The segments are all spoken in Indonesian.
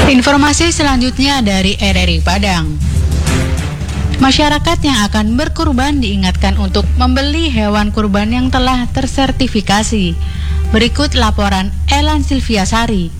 Informasi selanjutnya dari RRI Padang. Masyarakat yang akan berkurban diingatkan untuk membeli hewan kurban yang telah tersertifikasi. Berikut laporan Elan Silviasari.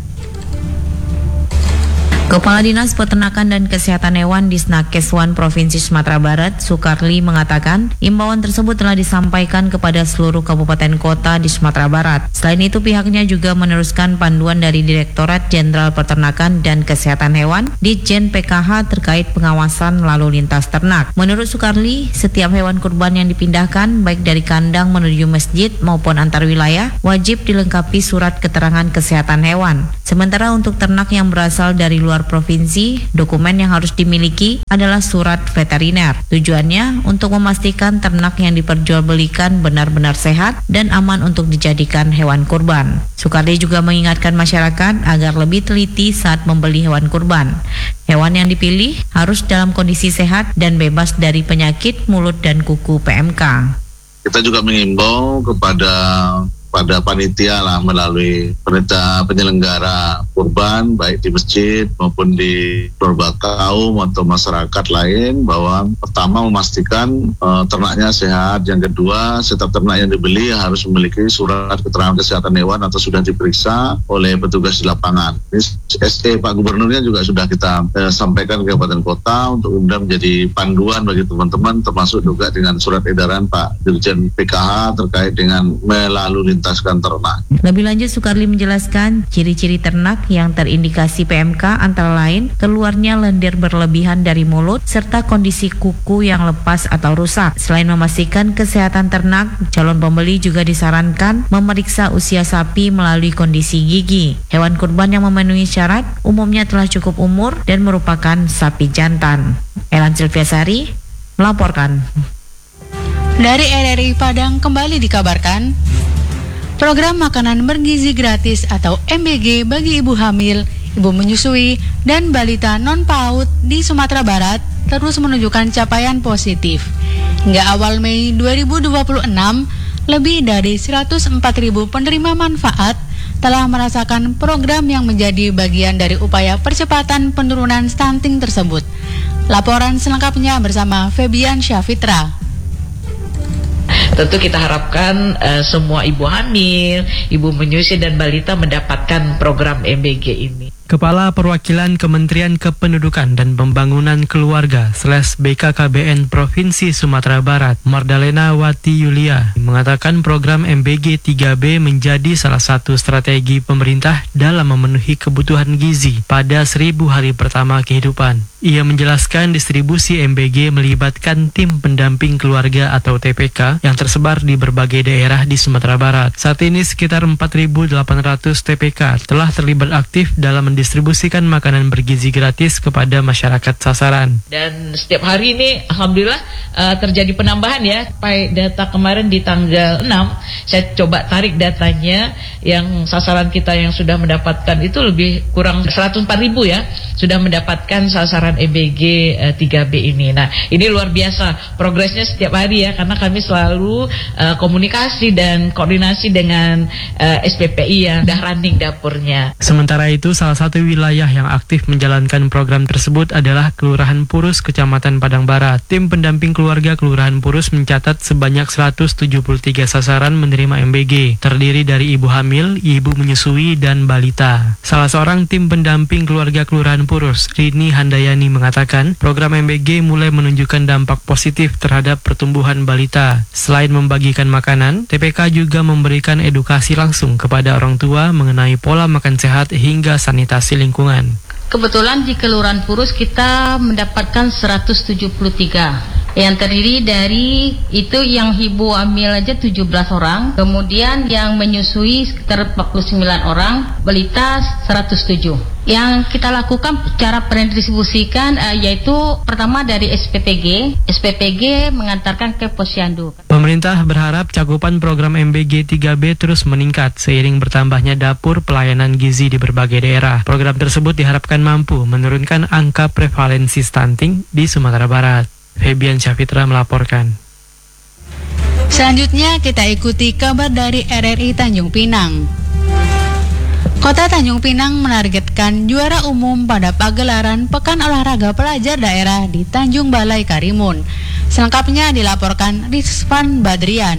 Kepala Dinas Peternakan dan Kesehatan Hewan di Snakeswan Provinsi Sumatera Barat, Sukarli, mengatakan imbauan tersebut telah disampaikan kepada seluruh kabupaten kota di Sumatera Barat. Selain itu, pihaknya juga meneruskan panduan dari Direktorat Jenderal Peternakan dan Kesehatan Hewan Ditjen PKH terkait pengawasan lalu lintas ternak. Menurut Sukarli, setiap hewan kurban yang dipindahkan, baik dari kandang menuju masjid maupun antar wilayah, wajib dilengkapi surat keterangan kesehatan hewan. Sementara untuk ternak yang berasal dari luar provinsi, dokumen yang harus dimiliki adalah surat veteriner. Tujuannya untuk memastikan ternak yang diperjualbelikan benar-benar sehat dan aman untuk dijadikan hewan kurban. Sukardi juga mengingatkan masyarakat agar lebih teliti saat membeli hewan kurban. Hewan yang dipilih harus dalam kondisi sehat dan bebas dari penyakit mulut dan kuku PMK. Kita juga mengimbau kepada panitia lah melalui perintah penyelenggara kurban baik di masjid maupun di keluarga kaum atau masyarakat lain bahwa pertama memastikan ternaknya sehat, yang kedua setiap ternak yang dibeli harus memiliki surat keterangan kesehatan hewan atau sudah diperiksa oleh petugas di lapangan. Ini SE Pak Gubernurnya juga sudah kita sampaikan ke kabupaten kota untuk kemudian menjadi panduan bagi teman-teman, termasuk juga dengan surat edaran Pak Dirjen PKH terkait dengan melalui lintaskan ternak. Lebih lanjut, Sukarli menjelaskan ciri-ciri ternak yang terindikasi PMK antara lain keluarnya lendir berlebihan dari mulut serta kondisi kuku yang lepas atau rusak. Selain memastikan kesehatan ternak, calon pembeli juga disarankan memeriksa usia sapi melalui kondisi gigi. Hewan kurban yang memenuhi syarat umumnya telah cukup umur dan merupakan sapi jantan. Elan Silviasari melaporkan. Dari RRI Padang kembali dikabarkan, program makanan bergizi gratis atau MBG bagi ibu hamil, ibu menyusui, dan balita non-PAUD di Sumatera Barat terus menunjukkan capaian positif. Hingga awal Mei 2026, lebih dari 104.000 penerima manfaat telah merasakan program yang menjadi bagian dari upaya percepatan penurunan stunting tersebut. Laporan selengkapnya bersama Febian Syafitra. Tentu kita harapkan semua ibu hamil, ibu menyusui dan balita mendapatkan program MBG ini. Kepala Perwakilan Kementerian Kependudukan dan Pembangunan Keluarga /BKKBN Provinsi Sumatera Barat, Mardalena Wati Yulia, mengatakan program MBG 3B menjadi salah satu strategi pemerintah dalam memenuhi kebutuhan gizi pada 1000 hari pertama kehidupan. Ia menjelaskan distribusi MBG melibatkan tim pendamping keluarga atau TPK yang tersebar di berbagai daerah di Sumatera Barat. Saat ini sekitar 4.800 TPK telah terlibat aktif dalam mendistribusikan makanan bergizi gratis kepada masyarakat sasaran. Dan setiap hari ini alhamdulillah terjadi penambahan ya. Sampai data kemarin di tanggal 6, saya coba tarik datanya yang sasaran kita yang sudah mendapatkan itu lebih kurang 104.000 ya, sudah mendapatkan sasaran MBG 3B ini. Nah, ini luar biasa progresnya setiap hari ya, karena kami selalu komunikasi dan koordinasi dengan SPPI yang sudah running dapurnya. Sementara itu, salah satu wilayah yang aktif menjalankan program tersebut adalah Kelurahan Purus, Kecamatan Padang Barat. Tim pendamping keluarga Kelurahan Purus mencatat sebanyak 173 sasaran menerima MBG, terdiri dari ibu hamil, ibu menyusui, dan balita. Salah seorang tim pendamping keluarga Kelurahan Purus, Rini Handayani, mengatakan program MBG mulai menunjukkan dampak positif terhadap pertumbuhan balita. Selain membagikan makanan, TPK juga memberikan edukasi langsung kepada orang tua mengenai pola makan sehat hingga sanitasi lingkungan. Kebetulan di Kelurahan Purus kita mendapatkan 173 yang terdiri dari itu yang ibu hamil aja 17 orang, kemudian yang menyusui sekitar 49 orang, balita 107. Yang kita lakukan cara pendistribusikan yaitu pertama dari SPPG mengantarkan ke posyandu. Pemerintah berharap cakupan program MBG 3B terus meningkat seiring bertambahnya dapur pelayanan gizi di berbagai daerah. Program tersebut diharapkan mampu menurunkan angka prevalensi stunting di Sumatera Barat. Febian Syafitra melaporkan. Selanjutnya kita ikuti kabar dari RRI Tanjung Pinang. Kota Tanjung Pinang menargetkan juara umum pada pagelaran Pekan Olahraga Pelajar Daerah di Tanjung Balai Karimun. Selengkapnya dilaporkan Rizvan Badrian.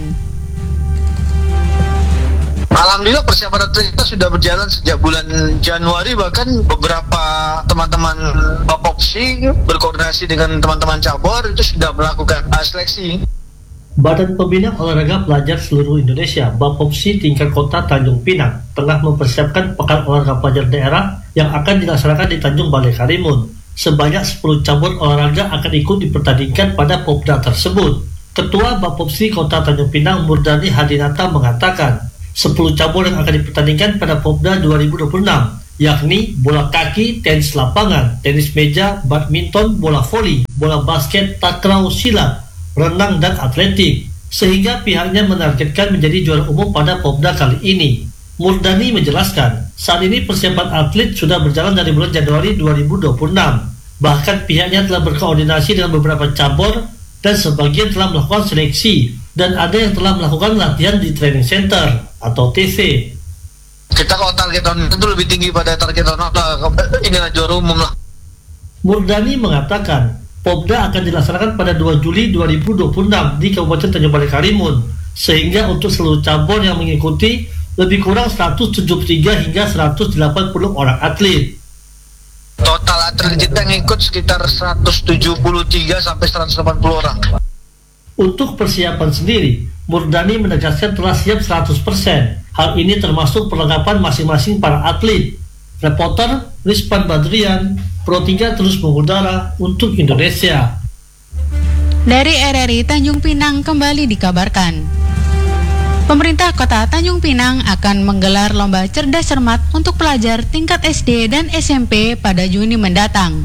Alhamdulillah persiapan kita sudah berjalan sejak bulan Januari, bahkan beberapa teman-teman Bapopsi berkoordinasi dengan teman-teman cabur itu sudah melakukan seleksi. Badan Pembina Olahraga Pelajar Seluruh Indonesia Bapopsi tingkat kota Tanjung Pinang tengah mempersiapkan Pekan Olahraga Pelajar Daerah yang akan dilaksanakan di Tanjung Balai Karimun. Sebanyak 10 cabur olahraga akan ikut dipertandingkan pada Popda tersebut. Ketua Bapopsi Kota Tanjung Pinang Murdani Hadinata mengatakan 10 cabur yang akan dipertandingkan pada Popda 2026 yakni bola kaki, tenis lapangan, tenis meja, badminton, bola voli, bola basket, takraw, silat, renang, dan atletik, sehingga pihaknya menargetkan menjadi juara umum pada Popda kali ini. Murdani menjelaskan, saat ini persiapan atlet sudah berjalan dari bulan Januari 2026. Bahkan pihaknya telah berkoordinasi dengan beberapa cabur dan sebagian telah melakukan seleksi dan ada yang telah melakukan latihan di training center atau TC. Kita kalau target tahun itu lebih tinggi pada target tahun inilah juara umum lah. Murdani mengatakan, Popda akan dilaksanakan pada 2 Juli 2026 di Kabupaten Tanjung Balai Karimun, sehingga untuk seluruh cabur yang mengikuti lebih kurang 173 hingga 180 orang atlet. Total atlet kita yang ikut sekitar 173 sampai 180 orang. Untuk persiapan sendiri, Murdani menegaskan telah siap 100%. Hal ini termasuk perlengkapan masing-masing para atlet. Reporter Rizvan Badrian, Pro 3 terus mengudara untuk Indonesia. Dari RRI Tanjung Pinang kembali dikabarkan, pemerintah Kota Tanjung Pinang akan menggelar lomba cerdas cermat untuk pelajar tingkat SD dan SMP pada Juni mendatang.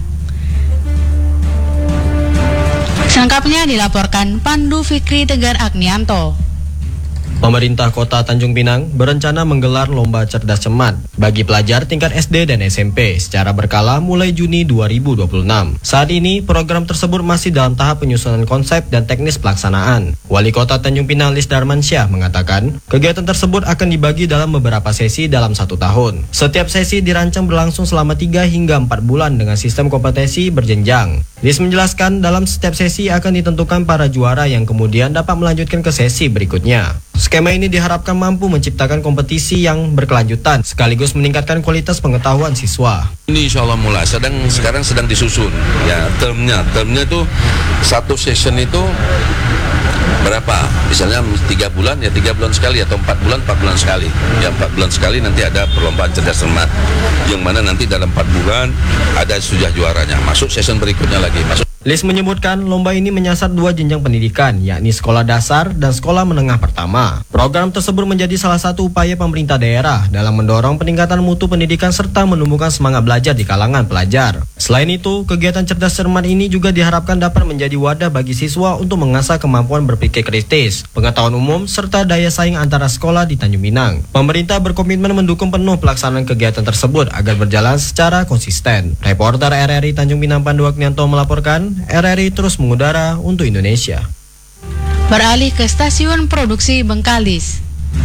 Selengkapnya dilaporkan Pandu Fikri Tegar Agnianto. Pemerintah Kota Tanjung Pinang berencana menggelar lomba cerdas cermat bagi pelajar tingkat SD dan SMP secara berkala mulai Juni 2026. Saat ini, program tersebut masih dalam tahap penyusunan konsep dan teknis pelaksanaan. Wali Kota Tanjung Pinang Lis Darmansyah mengatakan, kegiatan tersebut akan dibagi dalam beberapa sesi dalam 1 tahun. Setiap sesi dirancang berlangsung selama 3 hingga 4 bulan dengan sistem kompetisi berjenjang. Lis menjelaskan, dalam setiap sesi akan ditentukan para juara yang kemudian dapat melanjutkan ke sesi berikutnya. Skema ini diharapkan mampu menciptakan kompetisi yang berkelanjutan sekaligus meningkatkan kualitas pengetahuan siswa. Ini insya Allah mulai, sekarang sedang disusun. Ya, termnya itu satu session itu berapa? Misalnya 3 bulan, ya 3 bulan sekali, atau 4 bulan sekali. Ya 4 bulan sekali nanti ada perlombaan cerdas cermat, yang mana nanti dalam 4 bulan ada sudah juaranya. Masuk session berikutnya lagi. Lis menyebutkan lomba ini menyasar 2 jenjang pendidikan, yakni sekolah dasar dan sekolah menengah pertama. Program tersebut menjadi salah satu upaya pemerintah daerah dalam mendorong peningkatan mutu pendidikan serta menumbuhkan semangat belajar di kalangan pelajar. Selain itu, kegiatan cerdas cermat ini juga diharapkan dapat menjadi wadah bagi siswa untuk mengasah kemampuan berpikir kritis, pengetahuan umum, serta daya saing antara sekolah di Tanjung Pinang. Pemerintah berkomitmen mendukung penuh pelaksanaan kegiatan tersebut agar berjalan secara konsisten. Reporter RRI Tanjung Pinang Pandu Agnianto melaporkan, RRI terus mengudara untuk Indonesia. Beralih ke stasiun produksi Bengkalis.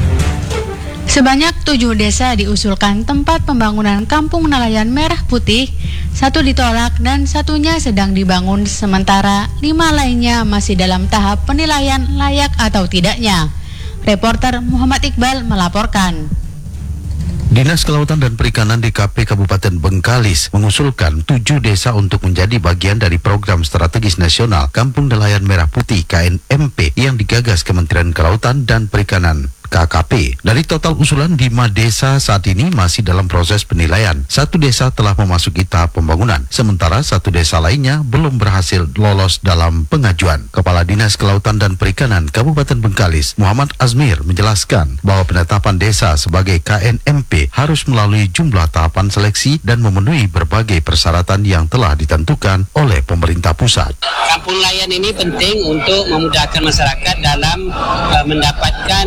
Sebanyak 7 desa diusulkan tempat pembangunan kampung nelayan merah putih, 1 ditolak dan 1-nya sedang dibangun, sementara 5 lainnya masih dalam tahap penilaian layak atau tidaknya. Reporter Muhammad Iqbal melaporkan. Dinas Kelautan dan Perikanan DKP Kabupaten Bengkalis mengusulkan 7 desa untuk menjadi bagian dari program strategis nasional Kampung Nelayan Merah Putih KNMP yang digagas Kementerian Kelautan dan Perikanan KKP. Dari total usulan 5 desa saat ini masih dalam proses penilaian. 1 desa telah memasuki tahap pembangunan, sementara 1 desa lainnya belum berhasil lolos dalam pengajuan. Kepala Dinas Kelautan dan Perikanan Kabupaten Bengkalis, Muhammad Azmir, menjelaskan bahwa penetapan desa sebagai KNMP harus melalui jumlah tahapan seleksi dan memenuhi berbagai persyaratan yang telah ditentukan oleh pemerintah pusat. Kampung nelayan ini penting untuk memudahkan masyarakat dalam mendapatkan fasilitas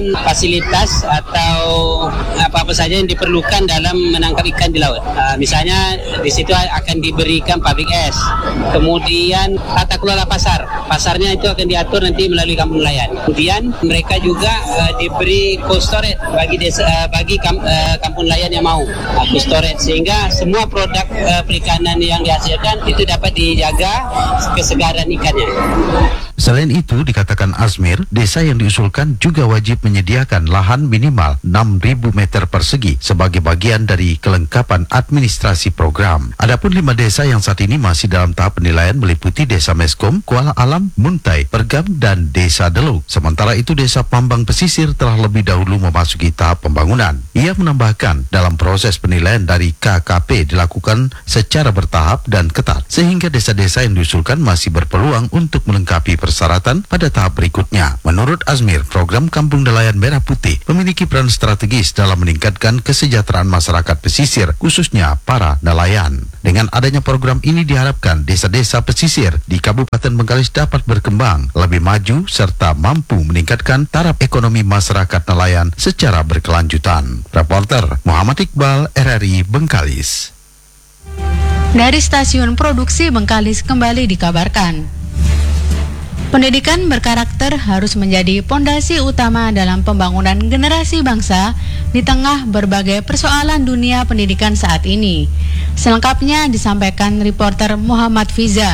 fasilitas atau apa-apa saja yang diperlukan dalam menangkap ikan di laut. Misalnya di situ akan diberikan public S, kemudian tata kelola pasarnya itu akan diatur nanti melalui kampung nelayan. Kemudian mereka juga diberi cold storage bagi kampung nelayan yang mau cold storage, sehingga semua produk perikanan yang dihasilkan itu dapat dijaga kesegaran ikannya. Selain itu, dikatakan Azmir, desa yang diusulkan juga wajib menyediakan lahan minimal 6.000 meter persegi sebagai bagian dari kelengkapan administrasi program. Adapun 5 desa yang saat ini masih dalam tahap penilaian meliputi Desa Meskom, Kuala Alam, Muntai, Pergam, dan Desa Deluk. Sementara itu, Desa Pambang Pesisir telah lebih dahulu memasuki tahap pembangunan. Ia menambahkan, dalam proses penilaian dari KKP dilakukan secara bertahap dan ketat, sehingga desa-desa yang diusulkan masih berpeluang untuk melengkapi persyaratan pada tahap berikutnya. Menurut Azmir, program Kampung Nelayan Merah Putih memiliki peran strategis dalam meningkatkan kesejahteraan masyarakat pesisir, khususnya para nelayan. Dengan adanya program ini diharapkan desa-desa pesisir di Kabupaten Bengkalis dapat berkembang, lebih maju, serta mampu meningkatkan taraf ekonomi masyarakat nelayan secara berkelanjutan. Reporter Muhammad Iqbal, RRI Bengkalis. Dari Stasiun Produksi Bengkalis kembali dikabarkan, pendidikan berkarakter harus menjadi pondasi utama dalam pembangunan generasi bangsa di tengah berbagai persoalan dunia pendidikan saat ini. Selengkapnya disampaikan reporter Muhammad Fiza.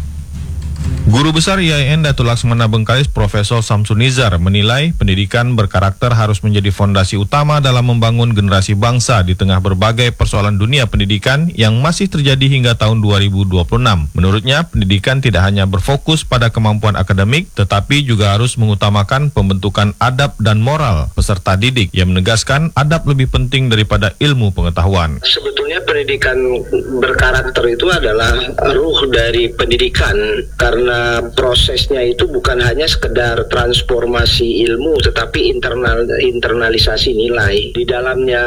Guru Besar IAIN Datuk Laksmana Bengkalis Profesor Samsun Nizar menilai pendidikan berkarakter harus menjadi fondasi utama dalam membangun generasi bangsa di tengah berbagai persoalan dunia pendidikan yang masih terjadi hingga tahun 2026. Menurutnya, pendidikan tidak hanya berfokus pada kemampuan akademik, tetapi juga harus mengutamakan pembentukan adab dan moral peserta didik, yang menegaskan adab lebih penting daripada ilmu pengetahuan. Sebetulnya pendidikan berkarakter itu adalah ruh dari pendidikan, karena prosesnya itu bukan hanya sekedar transformasi ilmu, tetapi internalisasi nilai. Di dalamnya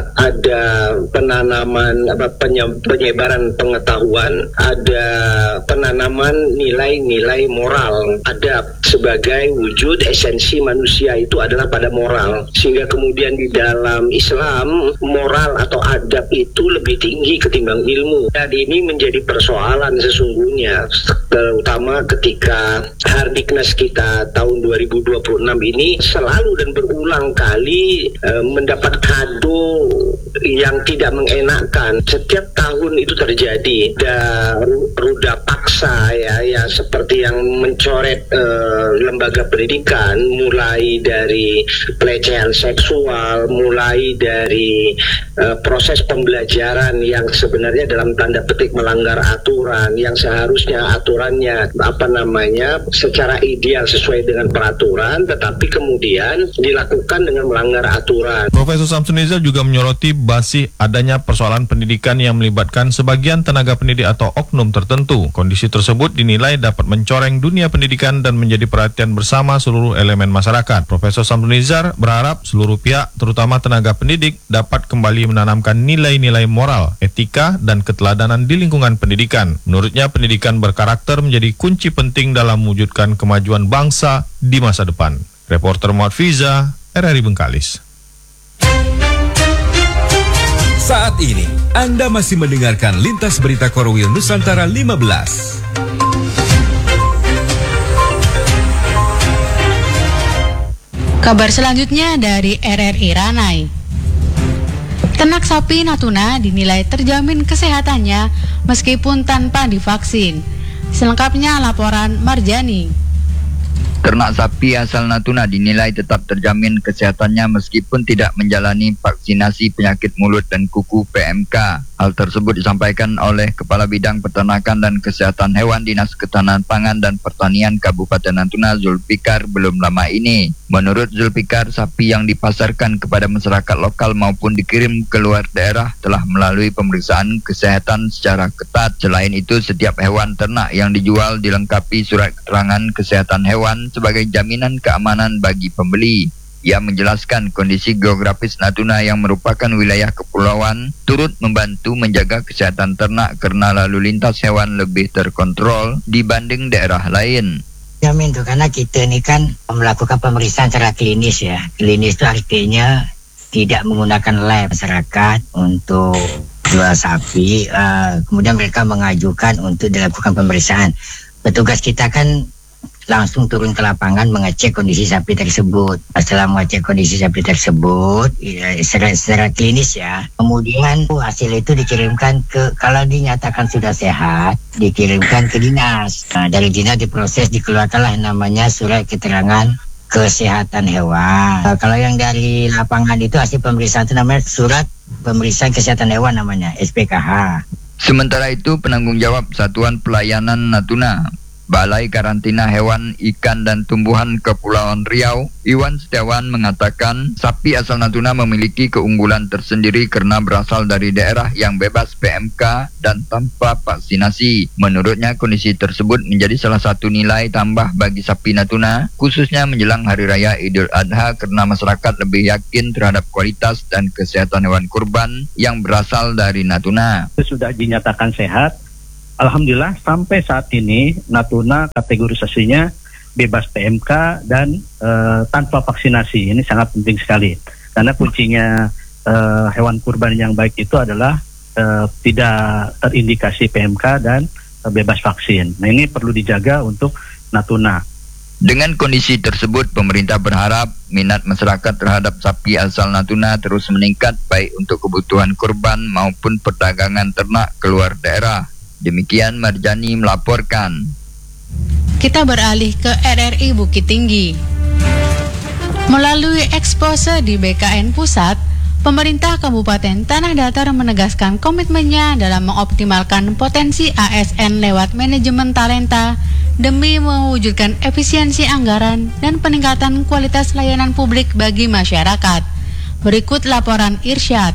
ada penanaman penyebaran pengetahuan, ada penanaman nilai-nilai moral. Adab sebagai wujud esensi manusia itu adalah pada moral, sehingga kemudian di dalam Islam moral atau adab itu lebih tinggi ketimbang ilmu. Dan ini menjadi persoalan sesungguhnya, terutama ketika Hardiknas kita tahun 2026 ini selalu dan berulang kali mendapat kado yang tidak mengenakan. Setiap tahun itu terjadi. Ruda paksa ya seperti yang mencoret lembaga pendidikan, mulai dari pelecehan seksual, mulai dari proses pembelajaran yang sebenarnya dalam tanda petik melanggar aturan, yang seharusnya aturannya secara ideal sesuai dengan peraturan, tetapi kemudian dilakukan dengan melanggar aturan. Profesor Samsun Nizar juga menyoroti masih adanya persoalan pendidikan yang melibatkan sebagian tenaga pendidik atau oknum tertentu. Kondisi tersebut dinilai dapat mencoreng dunia pendidikan dan menjadi perhatian bersama seluruh elemen masyarakat. Profesor Samsun Nizar berharap seluruh pihak, terutama tenaga pendidik, dapat kembali menanamkan nilai-nilai moral, etika, dan keteladanan di lingkungan pendidikan. Menurutnya, pendidikan berkarakter menjadi kunci penting dalam mewujudkan kemajuan bangsa di masa depan. Reporter Muhammad Fiza, RRI Bengkalis. Saat ini, Anda masih mendengarkan Lintas Berita Korwil Nusantara 15. Kabar selanjutnya dari RRI Ranai. Ternak sapi Natuna dinilai terjamin kesehatannya meskipun tanpa divaksin. Selengkapnya laporan Marjani. Ternak sapi asal Natuna dinilai tetap terjamin kesehatannya meskipun tidak menjalani vaksinasi penyakit mulut dan kuku PMK. Hal tersebut disampaikan oleh Kepala Bidang Peternakan dan Kesehatan Hewan Dinas Ketahanan Pangan dan Pertanian Kabupaten Natuna Zulfikar belum lama ini. Menurut Zulfikar, sapi yang dipasarkan kepada masyarakat lokal maupun dikirim ke luar daerah telah melalui pemeriksaan kesehatan secara ketat. Selain itu, setiap hewan ternak yang dijual dilengkapi surat keterangan kesehatan hewan sebagai jaminan keamanan bagi pembeli. Ia menjelaskan kondisi geografis Natuna yang merupakan wilayah kepulauan turut membantu menjaga kesehatan ternak karena lalu lintas hewan lebih terkontrol dibanding daerah lain. Jamin tuh, karena kita ini kan melakukan pemeriksaan secara klinis ya. Klinis itu artinya tidak menggunakan lab masyarakat untuk jual sapi. Kemudian mereka mengajukan untuk dilakukan pemeriksaan. Petugas kita kan langsung turun ke lapangan mengecek kondisi sapi tersebut. Setelah mengecek kondisi sapi tersebut secara klinis ya, kemudian hasil itu dikirimkan ke, kalau dinyatakan sudah sehat, dikirimkan ke dinas. Dari dinas diproses, dikeluarkanlah namanya surat keterangan kesehatan hewan. Kalau yang dari lapangan itu hasil pemeriksaan itu namanya surat pemeriksaan kesehatan hewan, namanya SPKH. Sementara itu, penanggung jawab Satuan Pelayanan Natuna, Balai Karantina Hewan, Ikan dan Tumbuhan Kepulauan Riau, Iwan Setiawan mengatakan sapi asal Natuna memiliki keunggulan tersendiri karena berasal dari daerah yang bebas PMK dan tanpa vaksinasi. Menurutnya, kondisi tersebut menjadi salah satu nilai tambah bagi sapi Natuna, khususnya menjelang Hari Raya Idul Adha, karena masyarakat lebih yakin terhadap kualitas dan kesehatan hewan kurban yang berasal dari Natuna. Sudah dinyatakan sehat. Alhamdulillah sampai saat ini Natuna kategorisasinya bebas PMK dan tanpa vaksinasi. Ini sangat penting sekali karena kuncinya hewan kurban yang baik itu adalah tidak terindikasi PMK dan bebas vaksin. Nah, ini perlu dijaga untuk Natuna. Dengan kondisi tersebut, pemerintah berharap minat masyarakat terhadap sapi asal Natuna terus meningkat, baik untuk kebutuhan kurban maupun perdagangan ternak keluar daerah. Demikian Marjani melaporkan. Kita beralih ke RRI Bukit Tinggi. Melalui ekspose di BKN Pusat, pemerintah Kabupaten Tanah Datar menegaskan komitmennya dalam mengoptimalkan potensi ASN lewat manajemen talenta demi mewujudkan efisiensi anggaran dan peningkatan kualitas layanan publik bagi masyarakat. Berikut laporan Irsyad.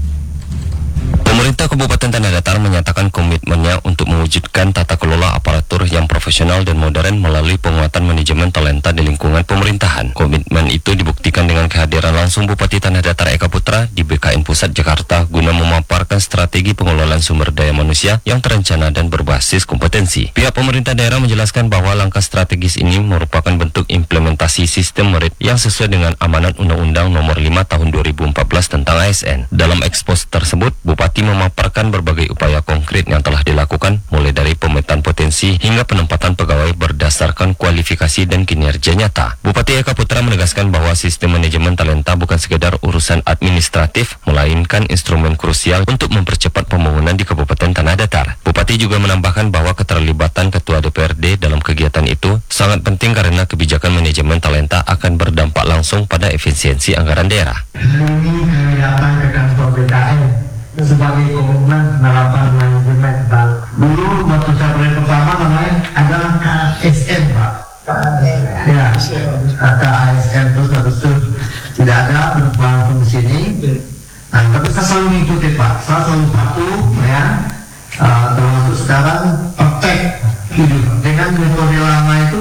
Pemerintah Kabupaten Tanah Datar menyatakan komitmennya untuk mewujudkan tata kelola aparatur yang profesional dan modern melalui penguatan manajemen talenta di lingkungan pemerintahan. Komitmen itu dibuktikan dengan kehadiran langsung Bupati Tanah Datar Eka Putra di BKN Pusat Jakarta guna memaparkan strategi pengelolaan sumber daya manusia yang terencana dan berbasis kompetensi. Pihak pemerintah daerah menjelaskan bahwa langkah strategis ini merupakan bentuk implementasi sistem merit yang sesuai dengan amanat Undang-Undang Nomor 5 Tahun 2014 tentang ASN. Dalam ekspos tersebut, Bupati memaparkan berbagai upaya konkret yang telah dilakukan, mulai dari pemetaan potensi hingga penempatan pegawai berdasarkan kualifikasi dan kinerja nyata. Bupati Eka Putra menegaskan bahwa sistem manajemen talenta bukan sekedar urusan administratif, melainkan instrumen krusial untuk mempercepat pembangunan di Kabupaten Tanah Datar. Bupati juga menambahkan bahwa keterlibatan Ketua DPRD dalam kegiatan itu sangat penting karena kebijakan manajemen talenta akan berdampak langsung pada efisiensi anggaran daerah. Ini datang ke kantor BKN sebagai komitmen penerapan manajemen talenta. Dulu waktu saya proyek pertama namanya adalah KSN, Pak. Ya, KASN terus tidak ada perubahan di sini. Nah, tapi saya selalu mengikuti, Pak. Saya selalu patuh, ya. Termasuk sekarang praktek hidup dengan metode lama itu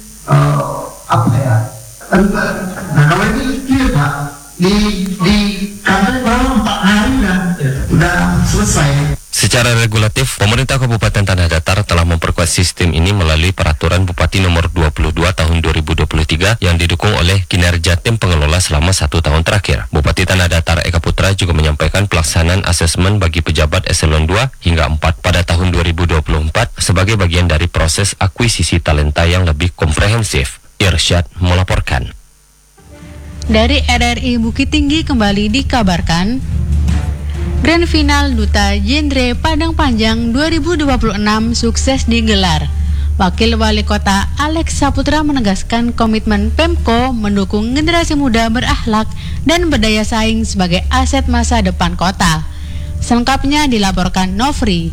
apa ya? Nah, kalau ini clear, Pak. Di kantor baru 4 hari udah selesai. Secara regulatif, pemerintah Kabupaten Tanah Datar telah memperkuat sistem ini melalui Peraturan Bupati Nomor 22 Tahun 2023 yang didukung oleh kinerja tim pengelola selama 1 tahun terakhir. Bupati Tanah Datar Eka Putra juga menyampaikan pelaksanaan asesmen bagi pejabat eselon 2 hingga 4 pada tahun 2024 sebagai bagian dari proses akuisisi talenta yang lebih komprehensif. Irsyad melaporkan. Dari RRI Bukit Tinggi kembali dikabarkan, Grand Final Duta Genre Padang Panjang 2026 sukses digelar. Wakil Wali Kota Alex Saputra menegaskan komitmen Pemko mendukung generasi muda berakhlak dan berdaya saing sebagai aset masa depan kota. Selengkapnya dilaporkan Nofri.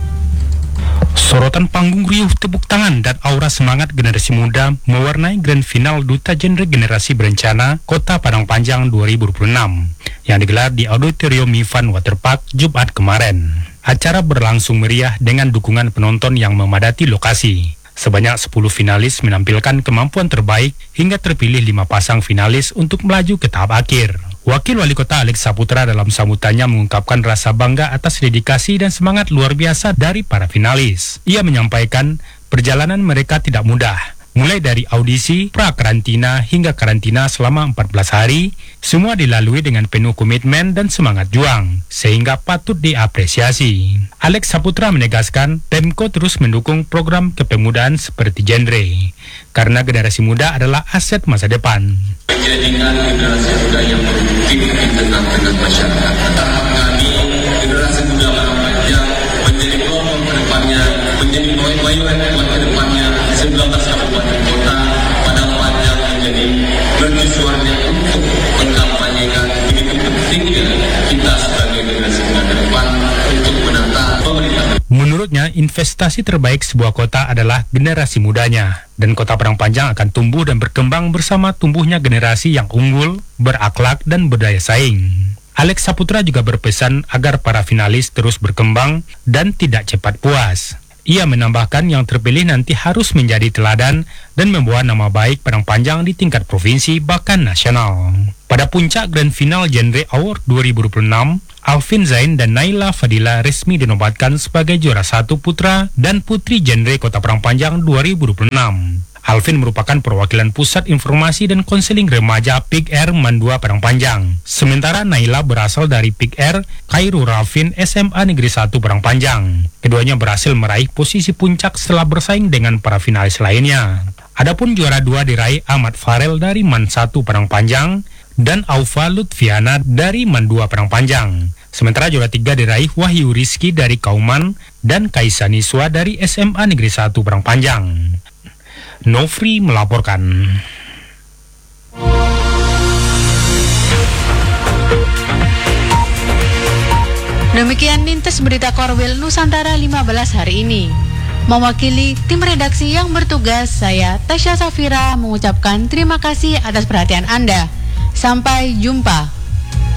Sorotan panggung riuh, tepuk tangan, dan aura semangat generasi muda mewarnai Grand Final Duta Genre Generasi Berencana Kota Padang Panjang 2026 yang digelar di Auditorium Mivan Waterpark Jumat kemarin. Acara berlangsung meriah dengan dukungan penonton yang memadati lokasi. Sebanyak 10 finalis menampilkan kemampuan terbaik hingga terpilih 5 pasang finalis untuk melaju ke tahap akhir. Wakil Wali Kota Alex Saputra dalam sambutannya mengungkapkan rasa bangga atas dedikasi dan semangat luar biasa dari para finalis. Ia menyampaikan perjalanan mereka tidak mudah, Mulai dari audisi, pra-karantina hingga karantina selama 14 hari, semua dilalui dengan penuh komitmen dan semangat juang, sehingga patut diapresiasi. Alex Saputra menegaskan, Pemko terus mendukung program kepemudaan seperti genre, karena generasi muda adalah aset masa depan. Menjadikan generasi muda yang produktif di tengah-tengah masyarakat. Tahap kami, generasi muda Padang Panjang, menjadi peluang ke depannya, menjadi payung ke depannya, 19 kabupaten kota Padang Panjang menjadi mercusuarnya untuk mengkampanyekan begitu pentingnya kita sebagai generasi muda ke depan untuk menata pemerintah. Menurutnya, investasi terbaik sebuah kota adalah generasi mudanya, dan kota Padang Panjang akan tumbuh dan berkembang bersama tumbuhnya generasi yang unggul, berakhlak, dan berdaya saing. Alex Saputra juga berpesan agar para finalis terus berkembang dan tidak cepat puas. Ia menambahkan yang terpilih nanti harus menjadi teladan dan membawa nama baik Padang Panjang di tingkat provinsi bahkan nasional. Pada puncak Grand Final Genre Award 2026, Alvin Zain dan Naila Fadila resmi dinobatkan sebagai juara 1 putra dan putri genre Kota Padang Panjang 2026. Alvin merupakan perwakilan Pusat Informasi dan Konseling Remaja PIK R Mandua Padang Panjang. Sementara Naila berasal dari PIK R Khairul Rafin SMA Negeri 1 Padang Panjang. Keduanya berhasil meraih posisi puncak setelah bersaing dengan para finalis lainnya. Adapun juara 2 diraih Ahmad Farel dari MAN 1 Padang Panjang dan Aufa Lutfiana dari MAN 2 Padang Panjang. Sementara juara 3 diraih Wahyu Rizky dari Kauman dan Kaisa Niswa dari SMA Negeri 1 Padang Panjang. Nofri melaporkan. Demikian Nintes Berita Korwil Nusantara 15 hari ini. Mewakili tim redaksi yang bertugas, saya Tasya Safira mengucapkan terima kasih atas perhatian Anda. Sampai jumpa.